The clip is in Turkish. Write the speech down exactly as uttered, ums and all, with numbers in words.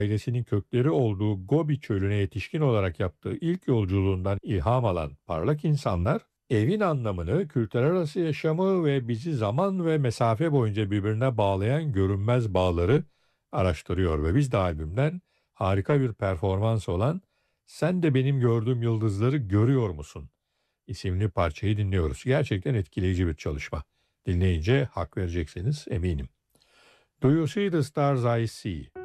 ailesinin kökleri olduğu Gobi Çölü'ne yetişkin olarak yaptığı ilk yolculuğundan ilham alan parlak insanlar, evin anlamını, kültürel arası yaşamı ve bizi zaman ve mesafe boyunca birbirine bağlayan görünmez bağları araştırıyor ve biz de albümden harika bir performans olan "Sen de benim gördüğüm yıldızları görüyor musun?" isimli parçayı dinliyoruz. Gerçekten etkileyici bir çalışma. Dinleyince hak vereceksiniz eminim. Do you see the stars I see?